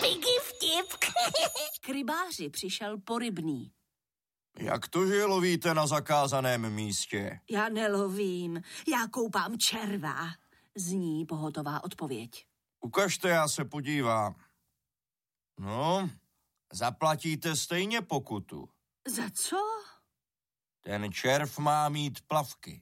Figy vtip. K rybáři přišel porybný. Jak to, že lovíte na zakázaném místě? Já nelovím, já koupám červa, zní pohotová odpověď. Ukažte, já se podívám. No, zaplatíte stejně pokutu. Za co? Ten červ má mít plavky.